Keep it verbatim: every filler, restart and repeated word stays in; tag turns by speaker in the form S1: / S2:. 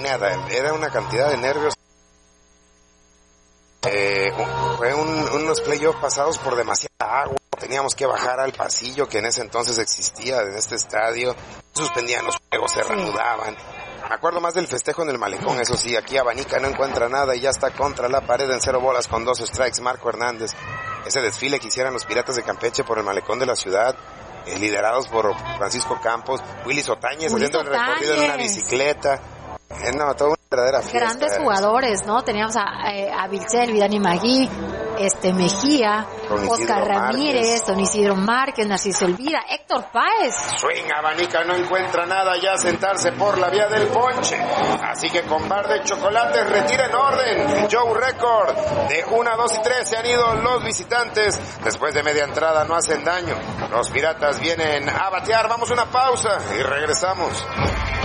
S1: nada, era una cantidad de nervios. Eh, fue un, unos playoffs pasados por demasiada agua, teníamos que bajar al pasillo que en ese entonces existía en este estadio, suspendían los juegos, se reanudaban. Me acuerdo más del festejo en el malecón, eso sí, aquí Abanica no encuentra nada y ya está contra la pared en cero bolas con dos strikes Marco Hernández. Ese desfile que hicieran los Piratas de Campeche por el malecón de la ciudad, eh, liderados por Francisco Campos, Willy Sotañez haciendo el recorrido en una bicicleta. Eh, no, toda una verdadera fiesta.
S2: Grandes jugadores, ¿no? Teníamos a, eh, a Vilcel, Vidani Magui, este Mejía, Oscar Ramírez, Don Isidro Márquez, Narciso Elvira, Héctor Páez.
S1: Swing, Abanica no encuentra nada, ya sentarse por la vía del ponche. Así que con bar de chocolates retira en orden. Joe Record de una, dos y tres se han ido los visitantes. Después de media entrada no hacen daño. Los Piratas vienen a batear. Vamos a una pausa y regresamos.